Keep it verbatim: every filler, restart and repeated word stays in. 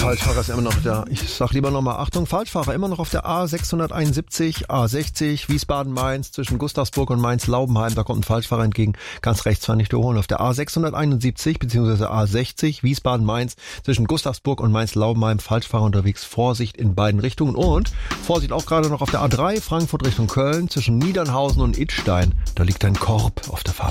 Falschfahrer ist immer noch da. Ich sag lieber nochmal, Achtung, Falschfahrer, immer noch auf der A sechshunderteinundsiebzig, A sechzig, Wiesbaden-Mainz, zwischen Gustavsburg und Mainz-Laubenheim, da kommt ein Falschfahrer entgegen, ganz rechts zwar nicht überholen. Auf der A sechshunderteinundsiebzig bzw. A sechzig, Wiesbaden-Mainz, zwischen Gustavsburg und Mainz-Laubenheim, Falschfahrer unterwegs, Vorsicht in beiden Richtungen und Vorsicht auch gerade noch auf der A drei, Frankfurt Richtung Köln, zwischen Niedernhausen und Idstein, da liegt ein Korb auf der Fahrt.